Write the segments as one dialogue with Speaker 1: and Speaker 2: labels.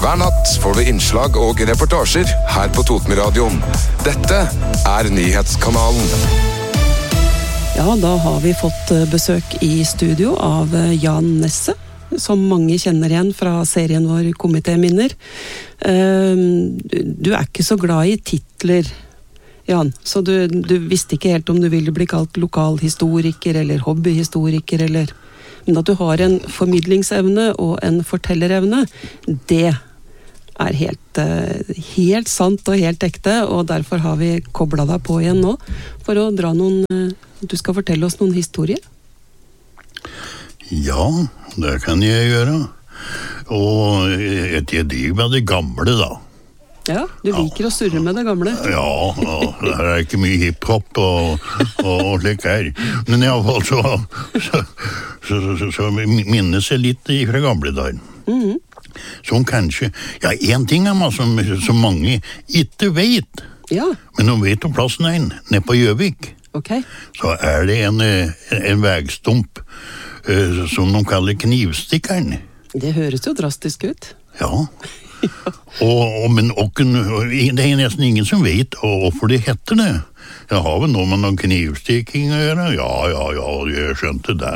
Speaker 1: Hver natt får du innslag og reportasjer her på Totenradioen. Dette Nyhetskanalen.
Speaker 2: Ja, da har vi fått besøk i studio av Jan Nesse, som mange kjenner igjen fra serien vår Komitéminner. Du ikke så glad i titler, Jan, så du visste ikke helt om du ville bli kalt lokalhistoriker eller hobbyhistoriker, men at du har en formidlingsevne og en fortellerevne, det helt sant og helt ekte, og derfor har vi koblet deg på igjen nå, for å dra du skal fortelle oss noen historier.
Speaker 3: Ja, det kan jeg gjøre. Og jeg driver med det gamle, da.
Speaker 2: Ja, du liker å surre med det gamle.
Speaker 3: Ja, det ikke mye hiphop og slik her. Men i alle fall så minnes jeg litt fra gamle dager. Som kanskje, ja, en ting som mange ikke vet. Ja. Men de vet om plassen nede på Gjøvik.
Speaker 2: Okay.
Speaker 3: Så det en vegstump som de kaller Knivstikkeren. Det
Speaker 2: høres jo drastisk ut.
Speaker 3: Ja. Men det nesten ingen som vet hvorfor det heter det. Jeg har vel noe med noen knivstikking å gjøre. Ja, jeg skjønte det,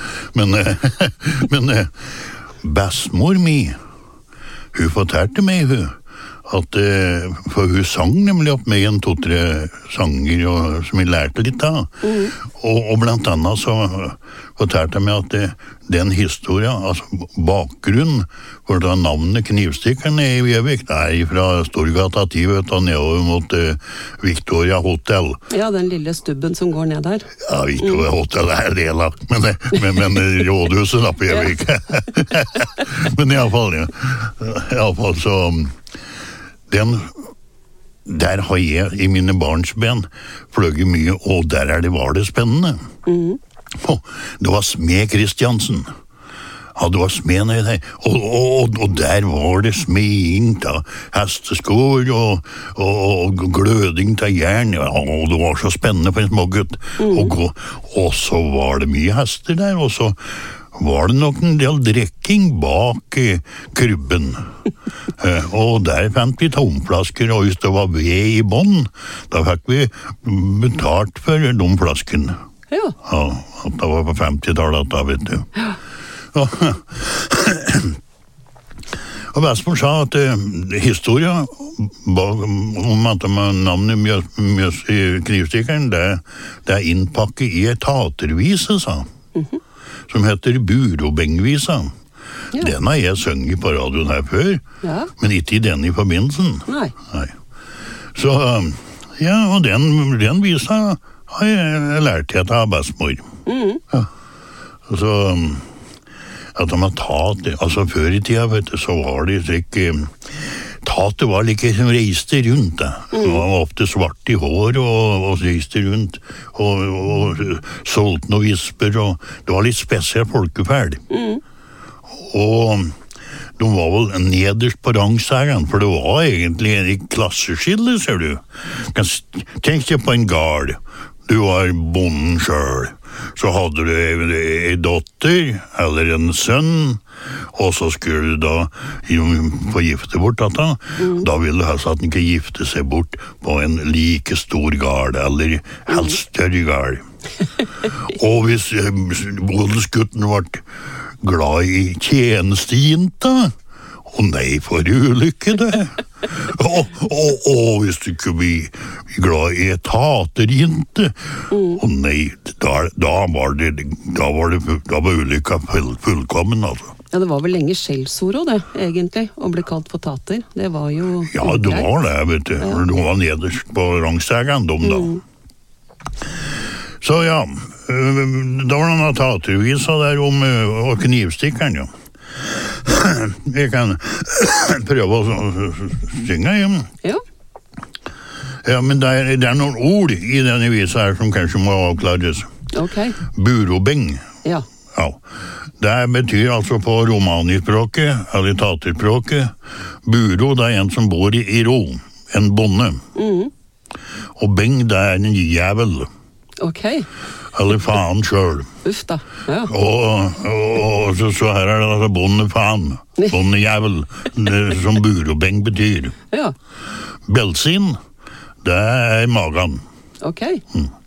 Speaker 3: men bestmor mi, hun fortalte meg at for hun sang nemlig opp med 2-3 sanger som jeg lærte litt av. Og blant annet så fortalte jeg meg at den historien, altså bakgrunnen for det navnet Knivstikkeren i Gjøvik, det fra Storgata 10 og nedover mot Victoria Hotel.
Speaker 2: Ja, den lille stubben som går ned der.
Speaker 3: Ja, Victoria Hotel del av, men rådhuset da på Gjøvik. Men i alle fall så der har jeg i mine barnsben fløyet mye, og der var det spennende. Det var Smed Kristiansen. Ja, det var smed nede der. Og der var det smeding av hesteskår og gløding av jern. Ja, og det var så spennende for en smågutt. Og så var det mye hester der, og så var det nok en del drekking bak krybben. Og der fant vi tomflasker, og hvis det var ved i bånd, da fikk vi betalt for de flaskene. Ja, det var på 50-tallet da, vet du. Og Vestmor sa at historien om at navnet Knivstikkeren, det innpakket i et teatervise, sa som heter Burobengvisa. Ja. Den har jeg sunget på radioen her før, men ikke i denne i forbindelsen. Nei. Så, ja, og den visa har jeg lært jeg av Vestmor. Ja. Så, at de har tatt, altså før i tida, vet du, så var det ikke tatet var like som reiste rundt det. Det var ofte svart i hår og reiste rundt og solgte noen visper, og det var litt spesielt folkeferd. Og de var vel nederst på rangsagen, for det var egentlig en klasseskille, ser du. Tenk deg på en gard. Du var bonden selv. Så hadde du en dotter, eller en sønn, og så skulle du da få gifte bort dette. Da ville du helst at den ikke gifte seg bort på en like stor gard, eller helst større gard. Og hvis odelsgutten ble glad i tjenestejenta, og nei, for ulykke det. Og hvis du ikke blir glad i et haterjente, og nei, da var ulykka fullkommen, altså.
Speaker 2: Ja, det var vel lenge skjellsord også, det, egentlig, å bli kalt for tater. Det var jo...
Speaker 3: Ja, det var det, vet du. Ja. De var nederst på rangstegen, da. Så ja, da var det noen tatervisa der om knivstikkeren, ja. Jeg kan prøve å synge hjem. Ja. Ja, men det noen ord i denne visa her som kanskje må avklares. Ok. Burobeng. Ja. Ja. Det betyr altså på romanispråket, eller taterspråket, buro, det en som bor i ro, en bonde. Og beng, det en jævel.
Speaker 2: Ok.
Speaker 3: eller faen selv.
Speaker 2: Uff da, ja.
Speaker 3: Og så her det altså bondefaen, bondejævel, som burobeng betyr.
Speaker 2: Ja,
Speaker 3: Belsin, det magen.
Speaker 2: ok.